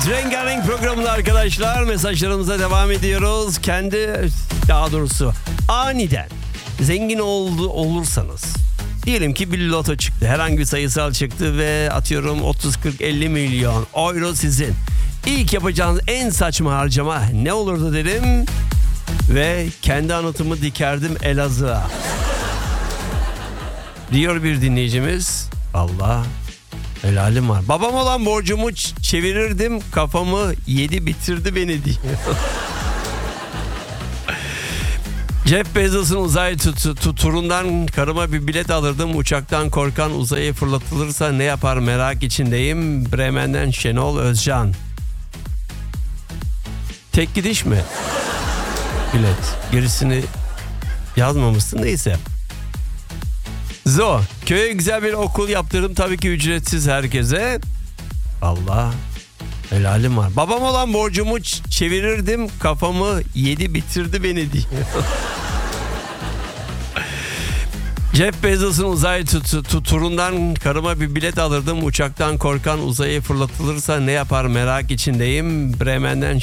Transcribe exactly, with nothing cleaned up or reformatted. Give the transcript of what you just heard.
Rengarenk programında arkadaşlar mesajlarımıza devam ediyoruz. Kendi daha doğrusu aniden zengin oldu, olursanız diyelim ki bir loto çıktı. Herhangi bir sayısal çıktı ve atıyorum otuz kırk elli milyon euro sizin. İlk yapacağınız en saçma harcama ne olurdu dedim. Ve kendi anıtımı dikerdim Elazığ'a. Diyor bir dinleyicimiz. Allah helalim var. Babam olan borcumu ç- çevirirdim, kafamı yedi bitirdi beni diyor. Jeff Bezos'un uzay tut- tut- turundan karıma bir bilet alırdım. Uçaktan korkan uzaya fırlatılırsa ne yapar merak içindeyim. Bremen'den Şenol Özcan. Tek gidiş mi? Bilet. Gerisini yazmamışsın, neyse. Zo, köye güzel bir okul yaptırdım, tabii ki ücretsiz herkese. Allah helalim var. Babam olan borcumu ç- çevirirdim, kafamı yedi bitirdi beni diyor. Jeff Bezos'un uzay tut- tut- turundan karıma bir bilet alırdım. Uçaktan korkan uzaya fırlatılırsa ne yapar merak içindeyim. Bremen'den